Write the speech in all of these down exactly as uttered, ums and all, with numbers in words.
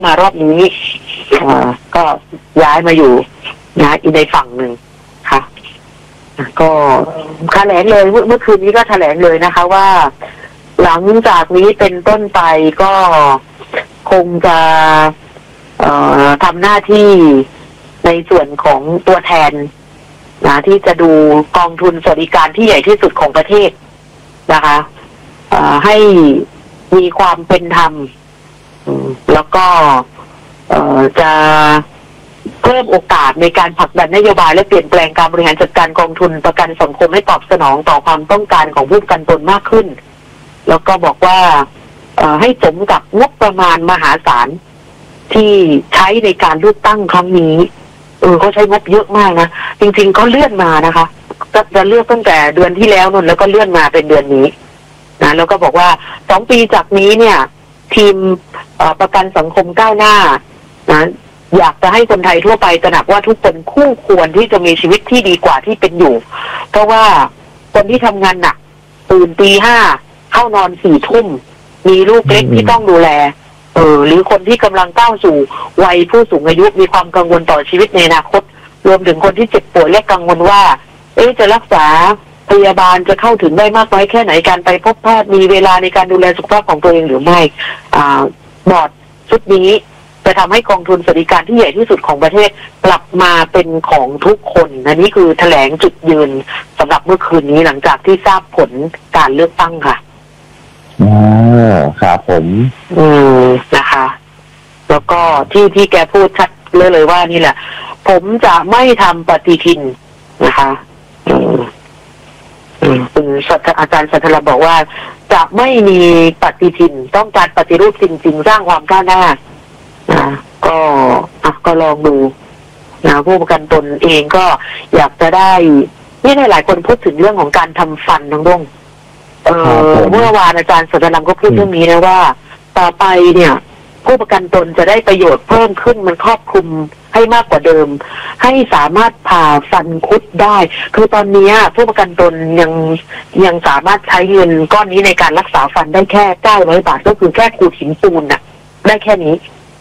มารอบนี้ก็ย้ายมาอยู่นะอีกในฝั่งหนึ่งค่ะก็แถลงเลยเมื่อคืนนี้ก็แถลงเลยนะคะว่าหลังจากนี้เป็นต้นไปก็คงจะเอ่อทำหน้าที่ในส่วนของตัวแทนนะที่จะดูกองทุนสวัสดิการที่ใหญ่ที่สุดของประเทศนะคะให้มีความเป็นธรรมแล้วก็จะเพิ่มโอกาสในการผลักดันนโยบายและเปลี่ยนแปลงการบริหารจัดการกองทุนประกันสังคมให้ตอบสนองต่อความต้องการของผู้ประกันตนมากขึ้นแล้วก็บอกว่าให้สมกับงบประมาณมหาศาลที่ใช้ในการเลือกตั้งครั้งนี้เออเขาใช้งบเยอะมากนะจริงๆเขาเลื่อนมานะคะจะเลือกตั้งแต่เดือนที่แล้วนู่นแล้วก็เลื่อนมาเป็นเดือนนี้นะแล้วก็บอกว่าสองปีจากนี้เนี่ยทีมประกันสังคมก้าวหน้านะอยากจะให้คนไทยทั่วไปตระหนักว่าทุกคนคู่ควรที่จะมีชีวิตที่ดีกว่าที่เป็นอยู่เพราะว่าคนที่ทำงานหนักตื่นตีห้าเข้านอนสี่ทุ่มมีลูกเล็กที่ต้องดูแลเออหรือคนที่กำลังก้าวสู่วัยผู้สูงอายุมีความกังวลต่อชีวิตในอนาคตรวมถึงคนที่เจ็บป่วยและกังวลว่าเอ๊ะจะรักษาพยาบาลจะเข้าถึงได้มากน้อยแค่ไหนการไปพบแพทย์มีเวลาในการดูแลสุขภาพของตัวเองหรือไม่อ่าบอร์ดชุดนี้จะทำให้กองทุนสวัสดิการที่ใหญ่ที่สุดของประเทศกลับมาเป็นของทุกคนอันนี้คือแถลงจุดยืนสำหรับเมื่อคืนนี้หลังจากที่ทราบผลการเลือกตั้งค่ะอ๋อครับผมอืมนะคะแล้วก็ที่ที่แกพูดชัดเลยเลยว่านี่แหละผมจะไม่ทำปฏิทินนะคะอืมอืมคุณอาจารย์สัทธาบอกว่าจะไม่มีปฏิทินต้องการปฏิรูปจริงๆสร้างความก้าวหน้านะก็อ่ะก็ลองดูนะผู้ประกันตนเองก็อยากจะได้นี่หลายคนพูดถึงเรื่องของการทำฟันน้องดงเออเมื่อวานอาจารย์สัทธาก็พูดเรื่องนี้นะว่าต่อไปเนี่ยผู้ประกันตนจะได้ประโยชน์เพิ่มขึ้นมันครอบคลุมให้มากกว่าเดิมให้สามารถผ่าฟันคุดได้คือตอนนี้ผู้ประกันตนยังยังสามารถใช้เงินก้อนนี้ในการรักษาฟันได้แค่เก้าร้อยบาทก็คือแค่ขูดหินปูนน่ะได้แค่นี้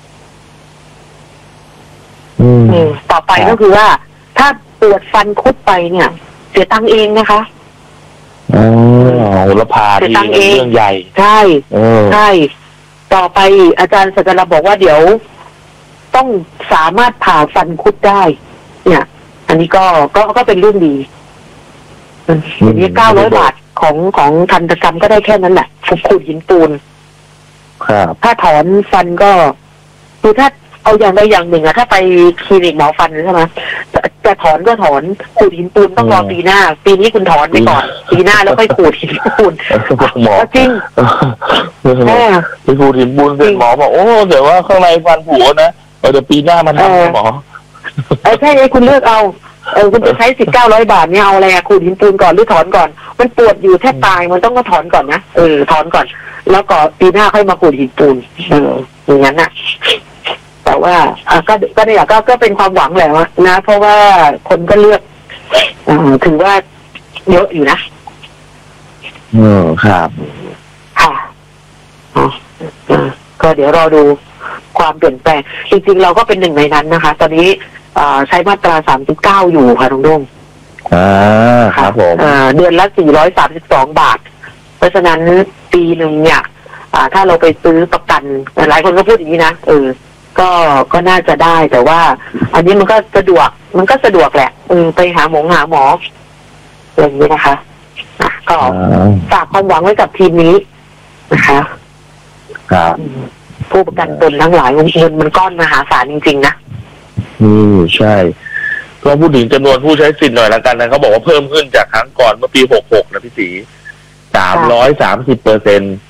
อืมต่อไปก็คือว่าถ้าปวดฟันคุดไปเนี่ยเสียตังค์เองนะคะอ๋อแล้วผ่าทีเรื่องใหญ่ใช่ใช่ต่อไปอาจารย์สัจจ์บอกว่าเดี๋ยวต้องสามารถผ่าฟันคุดได้เนี่ยอันนี้ก็ก็ก็เป็นเรื่องดีอันนี้เก้าร้อยบาทของของทันตกรรมก็ได้แค่นั้นแหละขูดหินปูนครับถ้าถอนฟันก็คือถ้าเอาอย่างใดอย่างหนึ่งอะถ้าไปคลินิกหมอฟันใช่ไหมจะถอนก็ถอนขูดหินปูนต้องรอปีหน้าปีนี้คุณถอนไปก่อนปีหน้าแล้วค่อยขูดหินปูนหมอจริงไปขูดหินปูนเป็นหมอบอกโอ้เดี๋ยวว่าข้างในฟันผุนะเดี๋ยวปีหน้ามันทำหมอเออใช่ไอ้คุณเลือกเอาเออคุณจะใช้สิบเก้าร้อยบาทเนี่ยเอาอะไรอะขูดหินปูนก่อนหรือถอนก่อนมันปวดอยู่แทบตายมันต้องมาถอนก่อนนะเออถอนก่อนแล้วก็ปีหน้าค่อยมาขูดหินปูนเอออย่างนั้นน่ะแต่ว่าอ่ะก็ก็เนี่ยก็ก็เป็นความหวังแหละนะเพราะว่าคนก็เลือกอ่าถือว่าเยอะอยู่นะอืมครับค่ะอ๋อก็เดี๋ยวรอดูความเปลี่ยนแปลงจริงๆเราก็เป็นหนึ่งในนั้นนะคะตอนนี้อ่าใช้มาตราสามสิบเก้าอยู่ค่ะน้องดงอ่าครับผมอ่าเดือนละสี่ร้อยสามสิบสองบาทเพราะฉะนั้นปีหนึ่งเนี่ยอ่าถ้าเราไปซื้อประกันหลายคนก็พูดอย่างนี้นะเออก็ก็น่าจะได้แต่ว่าอันนี้มันก็สะดวกมันก็สะดวกแหละเออไปหาหมอหาหมออย่างนี้นะคะนะก็ฝากความหวังไว้กับทีมนี้นะคะครับผู้ประกันตนทั้งหลายเงินมันก้อนมหาศาลจริงๆนะอืมใช่ก็พูดถึงจำนวนผู้ใช้สิทธิ์หน่อยละกันนะเขาบอกว่าเพิ่มขึ้นจากครั้งก่อนเมื่อปีหกหกนะพี่ศรีสามร้อยสามสิบเปอร์เซ็นต์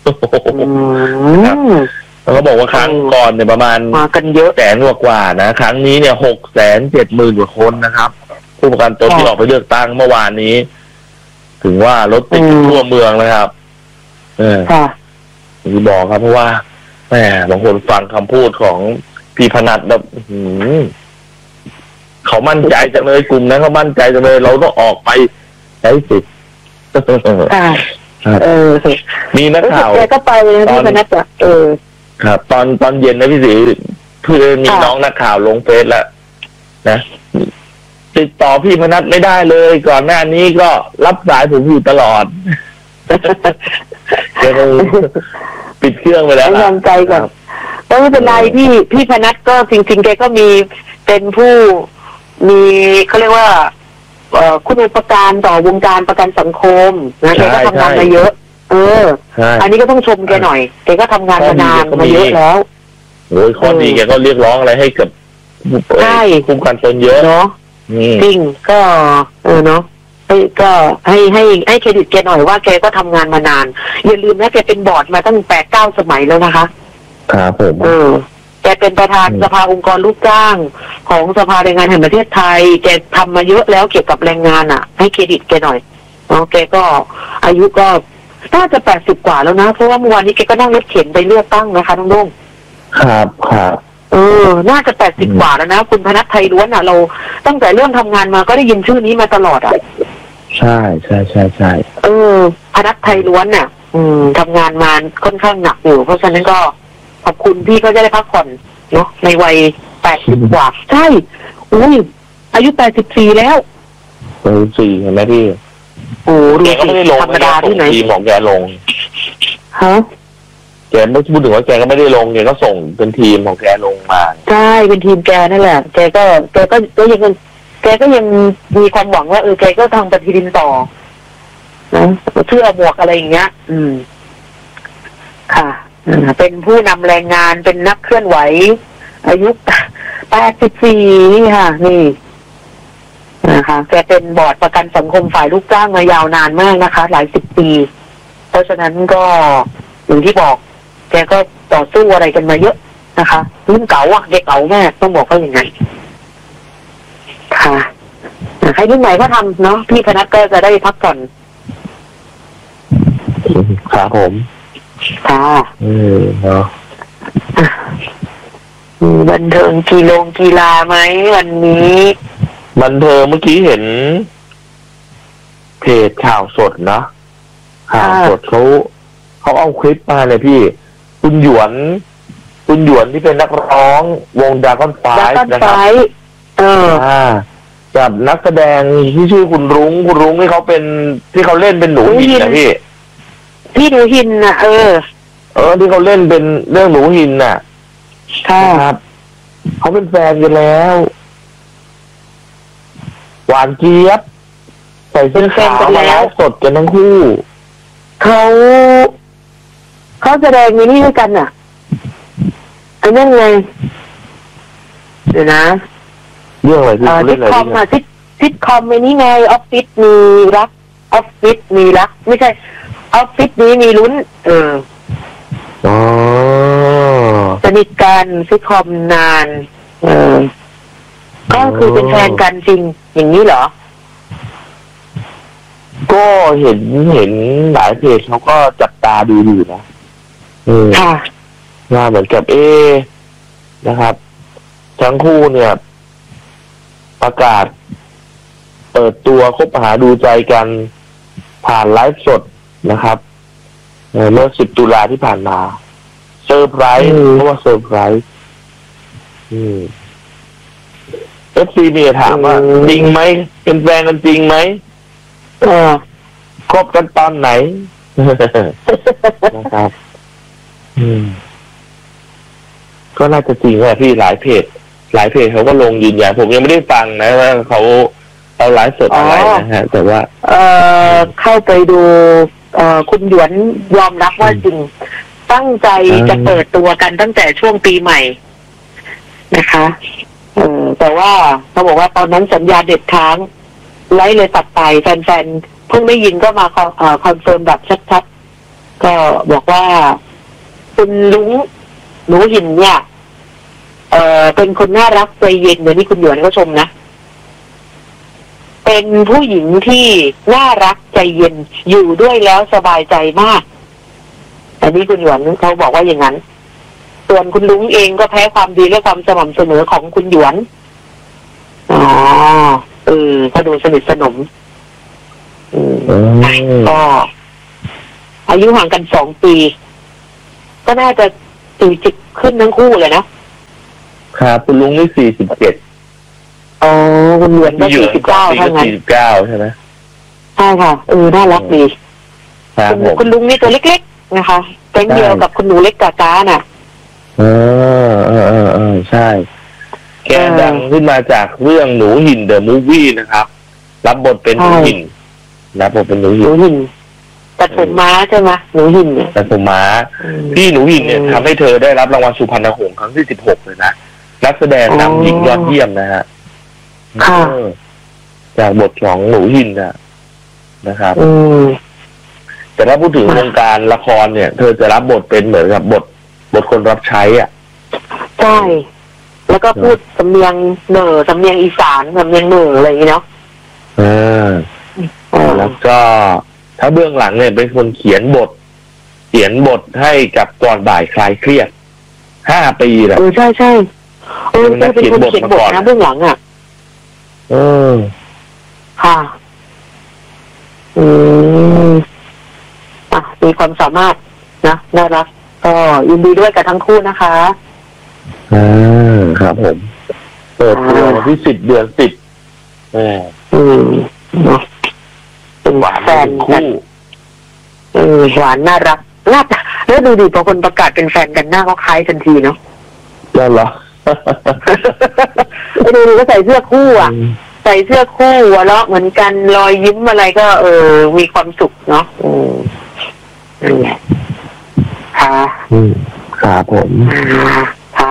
แล้วก็บอกว่าครั้งก่อนเนี่ยประมาณมากันเยอะแสนกว่านะครั้งนี้เนี่ยหกแสนเจ็ดหมื่นกว่าคนนะครับผู้ประกันตนที่ออกไปเลือกตั้งเมื่อวานนี้ถึงว่ารถติดทั่วเมืองเลยครับเออที่บอกครับเพราะว่าแหมบางคนฟังคำพูดของพี่พนัทแบบเขามั่นใจจังเลยกลุ่มนั้นเขามั่นใจจังเลยเราต้องออกไปใช้สิทธิ์เออมีนักข่าวแกก็ไปนะพี่พนัทอ่ะเออครับ ตอนตอนเย็นนะพี่ศรีเพื่อนมีน้องนักข่าวลงเฟซแล้วนะติดต่อพี่พนัทไม่ได้เลยก่อนหน้านี้ก็รับสายผมอยู่ตลอดแกคงปิดเครื่องไปแล้วให้กำลังใจก่อนก็ไม่เป็นไรพี่พี่พนัทก็จริงๆแกก็มีเป็นผู้มีเขาเรียกว่าเอ่อคุณอุปการต่อวงการประกันสังคมนะแกก็ทำงานมาเยอะเอออันนี้ก็ต้องชมแกหน่อยแกก็ทำงานมานานมาเยอะแล้วโอ้ยข้อดีแกก็เรียกร้องอะไรให้กับใช่คุ้มกันตนเยอะเนาะจริงก็เออเนาะก็ให้ให้ให้เครดิตแกหน่อยว่าแกก็ทำงานมานานอย่าลืมนะแกเป็นบอร์ดมาตั้งแปดเก้าสมัยแล้วนะคะครับผมเออแกเป็นประธานสภาองค์กรลูกจ้างของสภาแรงงานแห่งประเทศไทยแกทำมาเยอะแล้วเกี่ยวกับแรงงานอ่ะให้เครดิตแกหน่อยเนาะแกก็อายุก็น่าจะแปดสิบกว่าแล้วนะเพราะว่าเมื่อวานนี้แกก็นั่งรถเข็นไปเลือกตั้งนะคะน้องลุงครับครับเออน่าจะแปดสิบกว่าแล้วนะคุณพนัทไทยล้วนอ่ะเราตั้งแต่เริ่มทำงานมาก็ได้ยินชื่อนี้มาตลอดอ่ะใช่ใช่ใช่ใช่เออพนัทไทยล้วนเนี่ยอืมทำงานมาค่อนข้างหนักอยู่เพราะฉะนั้นก็ขอบคุณพี่ก็จะได้พักผ่อนเนาะในวัยแปดสิบกว่าใช่อุ้ยอายุแปดสิบสี่แล้วแปดสิบสี่เห็นไหมพี่โอ้ดูสิธรรมดาที่ไหนทีมของแกลงฮะแกไม่พูดถึงว่าแกก็ไม่ได้ลงแกก็ส่งเป็นทีมของแกลงมาใช่เป็นทีมแกนั่นแหละแกก็แกก็ก็ยังแกก็ยังมีความหวังว่าเออแกก็ทำปฏิทินต่อนะเสื้อหมวกอะไรอย่างเงี้ยอืมค่ะเป็นผู้นำแรงงานเป็นนักเคลื่อนไหวอายุแปดสิบสี่นี่ค่ะนี่นะคะแกเป็นบอร์ดประกันสังคมฝ่ายลูกจ้างมายาวนานมากนะคะหลายสิบปีเพราะฉะนั้นก็อย่างที่บอกแกก็ต่อสู้อะไรกันมาเยอะนะคะรุ่นเก่าอ่ะเด็กเก่ามากต้องบอกว่าอย่างไงค่ะให้รุ่นใหม่ก็ทำเนาะพี่พนัทก็จะได้พักผ่อนครับผมค่ะเออเนาะบันเทิงกีฬากีฬาไหมวันนี้บันเทิงเมื่อกี้เห็นเพจข่าวสดนะข่าวสดเขาเขาเอาคลิปมาเลยพี่คุณหยวนคุณหยวนที่เป็นนักร้องวงดราก้อนไฟนะครับเออกับนักแสดงที่ชื่อคุณรุ้งคุณรุ้งที่เขาเป็นที่เขาเล่นเป็นหนูหินนะพี่พี่หนูหินน่ะเออเออที่เขาเล่นเป็นเรื่องหนูหินน่ะครับเขาเป็นแฟนกันแล้วหวานเจี๊ยบใส่เสื้อขาวมาแล้วสดกันทั้งคู่เขาเขาแสดงในนี้ด้วยกันน่ะอันนั้นไงเดี๋ยวนะเรื่องอะไรที่เขาเล่นอะไรซิทคอมอ่ะซิทซิทคอมในนี้ไงออฟฟิศมีรักออฟฟิศมีรักไม่ใช่ออฟฟิศนี้มีลุ้นเอออ๋อสนิทกันซิทคอมนานเออก็คือเป็นแฟนกันจริงอย่างนี้เหรอก็เห็นเห็นหลายเพจเขาก็จับตาดูอยู่นะเออว่าเหมือนกับเอนะครับทั้งคู่เนี่ยประกาศเปิดตัวคบหาดูใจกันผ่านไลฟ์สดนะครับเมื่อสิบตุลาที่ผ่านมาเซอร์ไพรส์เพราะว่าเซอร์ไพรส์เอฟซีเนี่ยถามว่าจริงไหมเป็นแฟนกันจริงไหมคบกันตอนไหนนะครับก็น่าจะจริงแหละพี่หลายเพจหลายเพจเขาก็ลงยืนยันผมยังไม่ได้ฟังนะว่าเขาเอาไลฟ์สดอะไรนะฮะแต่ว่าเอ่อเข้าไปดูเอ่อคุณหยวนยอมรับว่าจริงตั้งใจจะเปิดตัวกันตั้งแต่ช่วงปีใหม่นะคะเออแต่ว่าเขาบอกว่าตอนนั้นสัญญาเด็ดค้างไลฟ์เลยตัดไปแฟนๆเพิ่งได้ยินก็มาคอนเฟิร์มแบบชัดๆก็บอกว่าคุณลุงหนูหินเนี่ยเอ่อเป็นคนน่ารักใจเย็นเหมือนที่คุณหยวนเขาชมนะเป็นผู้หญิงที่น่ารักใจเย็นอยู่ด้วยแล้วสบายใจมากอันนี้คุณหยวนเขาบอกว่าอย่างนั้นส่วนคุณลุงเองก็แพ้ความดีและความสม่ำเสมอของคุณหยวนอ๋อเออเขาดูสนิทสนมอืมก็อายุห่างกันสองปีก็น่าจะสี่สิบขึ้นทั้งคู่เลยนะครับคุณลุงนี่สี่สิบเจ็ดอ๋อคุณเหรียญก็สี่สิบเก้าเท่านั้นสี่สิบเก้าใช่ไหมใช่ค่ะเออน่ารักดีครับผมคุณลุงนี่ตัวเล็กๆนะคะแก๊งเดียวกับคุณหนูเล็กกากาน่ะเออเออเออเออใช่แกดังขึ้นมาจากเรื่องหนูหินเดอะมูฟวี่นะครับรับบทเป็นหนูหินรับบทเป็นหนูหินหนูหินแต่ผมม้าใช่ไหมหนูหินเนี่ยแต่ผมม้าพี่หนูหินเนี่ยทำให้เธอได้รับรางวัลสุพรรณหงส์ครั้งที่สิบหกเลยนะนักแสดงนำหญิงยอดเยี่ยมนะฮะจากบทของหนูหินนะนะครับแต่ถ้าพูดถึงวงการละครเนี่ย เธอจะรับบทเป็นเหมือนกับบทบทคนรับใช้อ่ะใช่แล้วก็พูดสำเนียงเหน่อสำเนียงอีสานสำเนียงเหน่ออะไรอย่างเงี้ยเนาะเออแล้วก็ถ้าเบื้องหลังเนี่ยเป็นคนเขียนบท เขียนบทให้กับก่อนบ่ายคลายเครียดห้าปีแหละเออใช่ใช่เออเป็นคนเขียนบทนะเบื้องหลังอ่ะเออค่ะอืมอ่ะมีความสามารถนะน่ารักก็ยินดีด้วยกับทั้งคู่นะคะอ่าครับผมเปิดตัววันที่สิบเดือนสิบแหมอืมเนาะเป็นหวานแฟนคู่เออหวานน่ารักน่าแล้วดูดิพอคนประกาศเป็นแฟนกันหน้าก็คล้ายทันทีเนาะแล้วเหรอไอ้ดูดิก็ใส่เสื้อคู่อ่ะใส่เสื้อคู่หัวเราะเหมือนกันรอยยิ้มอะไรก็เออมีความสุขเนาะอืมนั่นแหละค่ะอืมครับผมค่ะ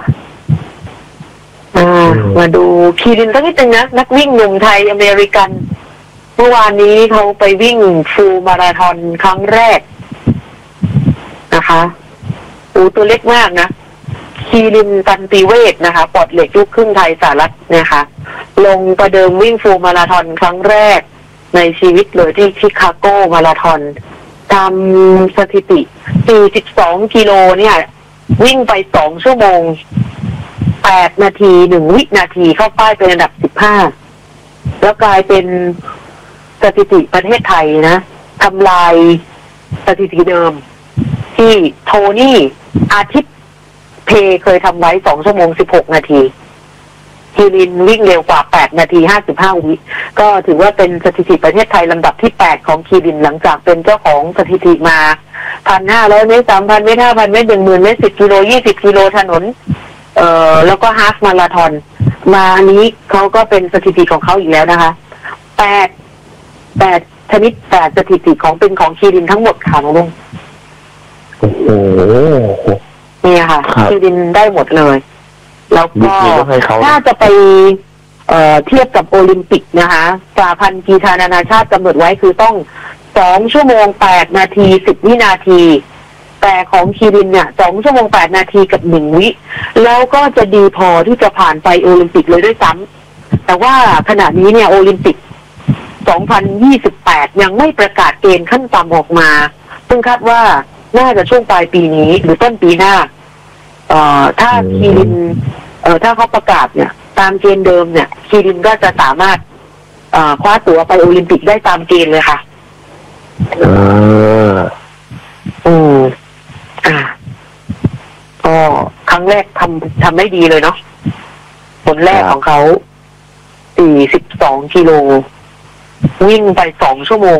มาดูคีรินสักนิดนึงนะนักวิ่งหนุ่มไทยอเมริกันเมื่อวานนี้เขาไปวิ่งฟูลมาราธอนครั้งแรกนะคะอูตัวเล็กมากนะคีรินตันติเวศนะคะปอดเหล็กลูกครึ่งไทยสหรัฐนะคะลงประเดิมวิ่งฟูลมาราธอนครั้งแรกในชีวิตเลยที่ชิคาโกมาราธอนตามสถิติสี่สิบสองกิโลเนี่ยวิ่งไปสองชั่วโมงแปดนาทีหนึ่งวินาทีเข้าป้ายเป็นอันดับสิบห้าแล้วกลายเป็นสถิติประเทศไทยนะทำลายสถิติเดิมที่โทนี่อาทิตย์เพเคยทำไว้สองชั่วโมงสิบหกนาทีคีรินวิ่งเร็วกว่าแปดนาทีห้าสิบห้าวิก็ถือว่าเป็นสถิติประเทศไทยลำดับที่แปดของคีรินหลังจากเป็นเจ้าของสถิติมาพันห้าร้อยเมตรสามพันเมตรห้าพันเมตรหนึ่งหมื่นเมตรสิบกิโลยี่สิบกิโลถนนเอ่อแล้วก็ฮาล์ฟมาราธอนมานี้เขาก็เป็นสถิติของเขาอีกแล้วนะคะแปดแปดชนิดแปดสถิติของเป็นของคีรินทั้งหมดค่ะน้องลุงโอ้โหเนี่ยค่ะคีรินได้หมดเลยแล้วก็ถ้าจะไปเอ่อเทียบกับโอลิมปิกนะคะสหพันธ์กีฬานานาชาติกำหนดไว้คือต้องสองชั่วโมงแปดนาทีสิบวินาทีแต่ของคีรินเนี่ยสองชั่วโมงแปดนาทีกับหนึ่งวิแล้วก็จะดีพอที่จะผ่านไปโอลิมปิกเลยด้วยซ้ำแต่ว่าขณะนี้เนี่ยโอลิมปิกสองพันยี่สิบแปดยังไม่ประกาศเกณฑ์ขั้นต่ำออกมาซึ่งคาดว่าน่าจะช่วงปลายปีนี้หรือต้นปีหน้าเอ่อถ้าคีรินเอ่อถ้าเขาประกาศเนี่ยตามเกณฑ์เดิมเนี่ยคีรินก็จะสามารถเอ่อคว้าตั๋วไปโอลิมปิกได้ตามเกณฑ์เลยค่ะเอออืมอ่าก็ครั้งแรกทำทำได้ดีเลยเนาะผลแรกของเขาสี่สิบสองกิโลวิ่งไปสองชั่วโมง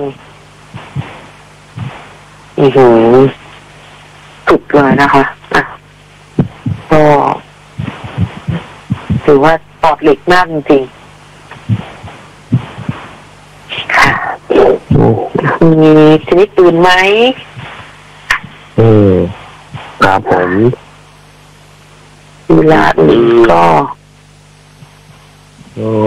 อือหือสุดเลยนะคะอ่ะก็ถือว่าปอดเหล็กมากจริงๆค่ะมีชนิดอื่นไหมอืมครับผมเวลาอื่นก็โอ้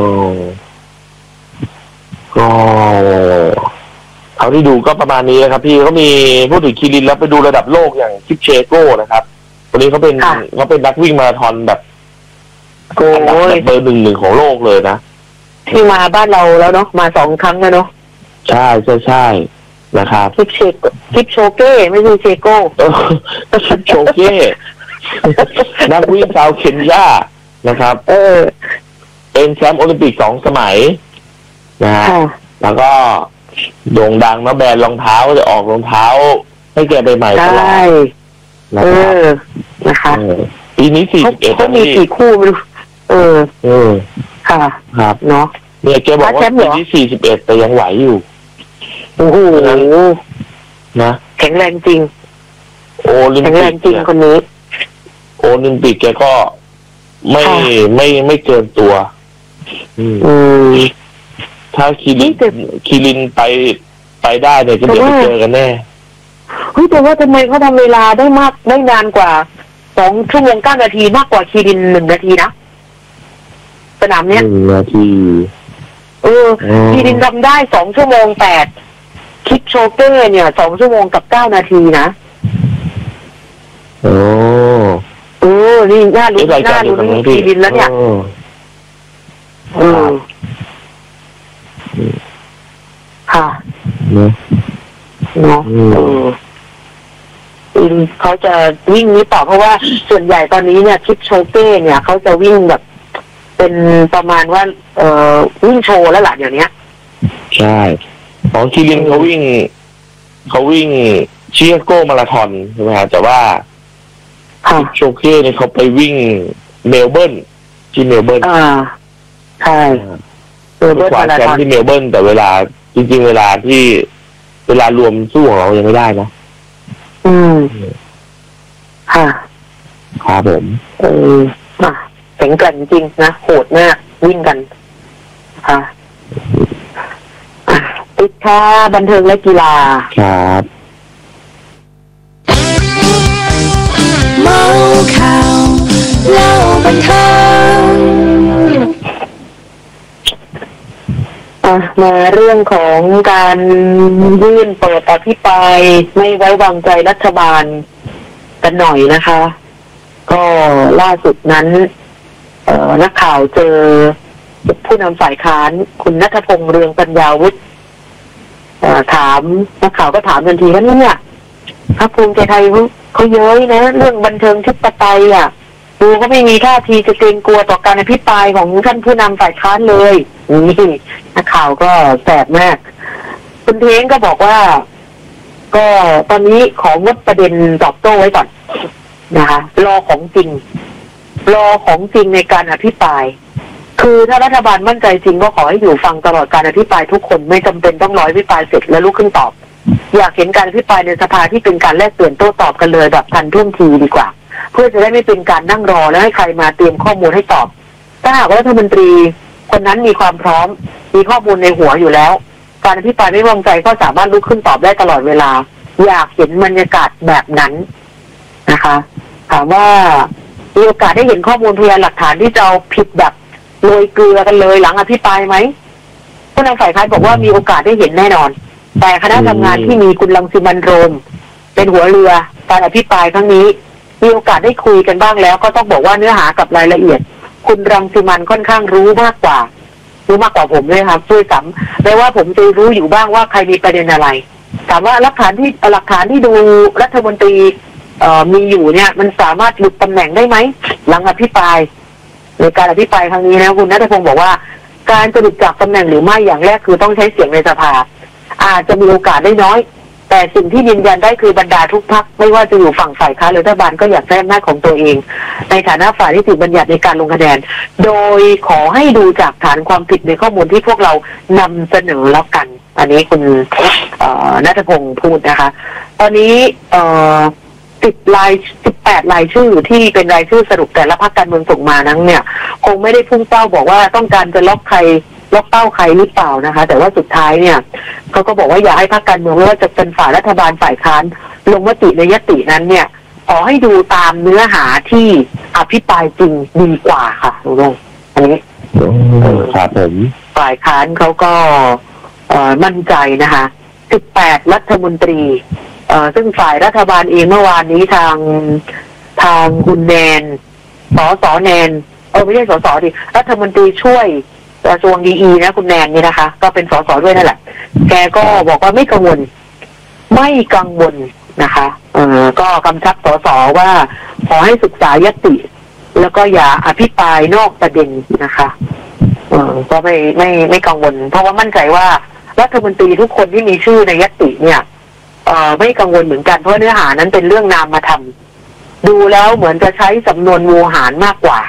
ก็เขาที่ดูก็ประมาณนี้นะครับพี่เขามีพูดถึงคีรินแล้วไปดูระดับโลกอย่างคิปเชโก้นะครับวันนี้เขาเป็นเขาเป็นนักวิ่งมาราธอนแบบโอ้ยเบอร์หนึ่งหนึ่งของโลกเลยนะที่มาบ้านเราแล้วเนาะมาสองครั้งแล้วเนาะใช่ใช่ใช่นะครับคิปเชโก้คิปโชเก้ไม่ใช่เชโก้คิปโชเก้นักวิ่งชาวเคนยานะครับเออเป็นแชมป์โอลิมปิกสองสมัยนะฮะแล้วก็โด่งดังนะแบรนด์รองเท้าจะออกรองเท้าให้แกไปใหม่ตลอดเออนะคะปีนี้สี่สิบเอ็ดเขามีกี่คู่ไม่รู้เออเออค่ะครับเนาะเนี่ยแกบอกว่าปีนี้สี่สิบเอ็ดแต่ยังไหวอยู่โอ้โหนะแข็งแรงจริงโอลิมปิกแข็งแรงจริงคนนี้โอลิมปิกแกก็ไม่ไม่ไม่เกินตัวอืมถ้าคีรินคีรินไปไปได้เนี่ยจะเดี๋ยวไปเจอกันแน่เฮ้ยแต่ว่าทำไมเขาทำเวลาได้มากได้นานกว่าสองชั่วโมงเก้านาทีมากกว่าคีรินหนึ่งนาทีนะสนามเนี้ยหนึ่งนาทีเออคีรินทำได้สองชั่วโมงแปดคิปโชเก้เนี่ยสองชั่วโมงกับเก้านาทีนะโอ้เออนี่น่าลุ้นน่าลุ้นคีรินแล้วเนี่ยเออค่ะเนาะเนาะเออเขาจะวิ่งนี้ต่อเพราะว่าส่วนใหญ่ตอนนี้เนี่ยคิปโชเก้เนี่ยเขาจะวิ่งแบบเป็นประมาณว่าเอ่อวิ่งโชว์แล้วหล่ะอย่างเนี้ยใช่ของคีรินเขาวิ่งเขาวิ่งเชียโก้มาราธอนใช่ไหมฮะแต่ว่าคิปโชเก้เนี่ยเขาไปวิ่งเมลเบิร์นที่เมลเบิร์นอ่าใช่เมลเบิร์นมาราธอนที่เมลเบิร์นแต่เวลาจริงๆเวลาที่เวลารวมสู้ของเรายังไม่ได้นะอืมค่ะครับผมเอออ่ะแข็งแกร่งจริงนะโหดมากวิ่งกันค่ะติดค่าบันเทิงและกีฬาครับเมาข่าวเล่าบันเทิงมาเรื่องของการยื่นเปิดอภิปรายไม่ไว้วางใจรัฐบาลกันหน่อยนะคะก็ล่าสุดนั้นนักข่าวเจอผู้นำฝ่ายค้านคุณณัฐพงษ์เรืองปัญญาวุฒิถามนักข่าวก็ถามทันทีว่าเนี่ยพรรคภูมิใจไทยเขาเขาเย้ยนะเรื่องบันเทิงทิพย์ไตยอ่ะดูก็ไม่มีท่าทีจะเกรงกลัวต่อการอภิปรายของท่านผู้นำฝ่ายค้านเลยนี่นักข่าวก็แสบมากคุณเท้งก็บอกว่าก็ตอนนี้ของงดประเด็นตอบโต้ไว้ก่อนนะคะรอของจริงรอของจริงในการอภิปรายคือถ้ารัฐบาลมั่นใจจริงก็ขอให้อยู่ฟังตลอดการอภิปรายทุกคนไม่จำเป็นต้องรออภิปรายเสร็จแล้วลุกขึ้นตอบอยากเห็นการอภิปรายในสภาที่เป็นการแลกเปลี่ยนโต้ตอบกันเลยแบบทันท่วงทีดีกว่าเพื่อจะได้ไม่เป็นการนั่งรอแล้วให้ใครมาเตรียมข้อมูลให้ตอบถ้าหากว่ารัฐมนตรีคนนั้นมีความพร้อมมีข้อมูลในหัวอยู่แล้วการอภิปรายไม่ไว้วางใจก็สามารถลุกขึ้นตอบได้ตลอดเวลาอยากเห็นบรรยากาศแบบนั้นนะคะถามว่ามีโอกาสได้เห็นข้อมูลพยานหลักฐานที่จะเอาผิดแบบโรยเกลือกันเลยหลังอภิปรายไหมผู้นำฝ่ายค้านบอกว่ามีโอกาสได้เห็นแน่นอนแต่คณะทำงานที่มีคุณรังสิมันต์โรมเป็นหัวเรือการอภิปรายครั้งนี้มีโอกาสได้คุยกันบ้างแล้วก็ต้องบอกว่าเนื้อหากับรายละเอียดคุณรังสิมันต์ค่อนข้างรู้มากกว่ารู้มากกว่าผมเลยครับช่วยซ้ำแม้ว่าผมจะรู้อยู่บ้างว่าใครมีประเด็นอะไรถามว่าหลักฐานที่หลักฐานที่ดูรัฐมนตรีเอ่อมีอยู่เนี่ยมันสามารถหลุดตำแหน่งได้ไหมหลังอภิปรายในการอภิปรายครั้งนี้นะคุณณัฐพงศ์บอกว่าการจะหลุดจากตำแหน่งหรือไม่อย่างแรกคือต้องใช้เสียงในสภาอาจจะมีโอกาสได้น้อยแต่สิ่งที่ยืนยันได้คือบรรดาทุกพรรคไม่ว่าจะอยู่ฝั่งฝ่ายค้านหรือรัฐบาลก็อยากได้อำนาจของตัวเองในฐานะฝ่ายนิติบัญญัติในการลงคะแนนโดยขอให้ดูจากฐานความผิดในข้อมูลที่พวกเรานำเสนอแล้วกันอันนี้คุณณัฐพงศ์พูดนะคะตอนนี้สิบรายสิบแปดรายชื่อที่เป็นรายชื่อสรุปแต่ละพรรคการเมืองส่งมานั้นเนี่ยคงไม่ได้พุ่งเป้าบอกว่าต้องการจะล็อกใครล็อกเป้าใครหรือเปล่านะคะแต่ว่าสุดท้ายเนี่ยเขาก็บอกว่าอยากให้พรรคการเมืองไม่ว่าจะเป็นฝ่ายรัฐบาลฝ่ายค้านลงมติในยตินั้นเนี่ยขอให้ดูตามเนื้อหาที่อภิปรายจริงดีกว่าค่ะลุงอันนี้ครับผมฝ่ายค้านเขาก็มั่นใจนะคะสิบแปดรัฐมนตรีเอ่อซึ่งฝ่ายรัฐบาลเองเมื่อวานนี้ทางทางคุณแนนสสแนนเออไม่ใช่สสดิรัฐมนตรีช่วยกระทรวงดีอีนะคุณแนนนี่นะคะก็เป็นสสด้วยนั่นแหละแกก็บอกว่าไม่กังวลไม่กังวลนะคะเออก็กำชับสสว่าขอให้ศึกษายติแล้วก็อย่าอภิปรายนอกประเด็นนะคะเออก็ไม่ไม่ไม่กังวลเพราะว่ามั่นใจว่ารัฐมนตรีทุกคนที่มีชื่อในยติเนี่ยเอ่อไม่กังวลเหมือนกันเพราะเนื้อหานั้นเป็นเรื่องนามธรรมดูแล้วเหมือนจะใช้สำนวนโวหารมากกว่า